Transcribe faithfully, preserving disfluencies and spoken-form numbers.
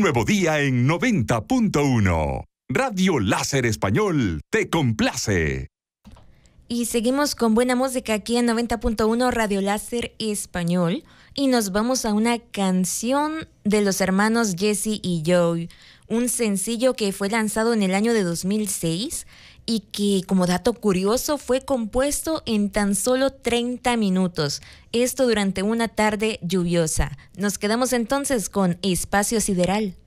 nuevo día en noventa punto uno. Radio Láser Español te complace. Y seguimos con buena música aquí en noventa punto uno Radio Láser Español. Y nos vamos a una canción de los hermanos Jesse y Joy. Un sencillo que fue lanzado en el año de dos mil seis y que, como dato curioso, fue compuesto en tan solo treinta minutos. Esto durante una tarde lluviosa. Nos quedamos entonces con Espacio Sideral.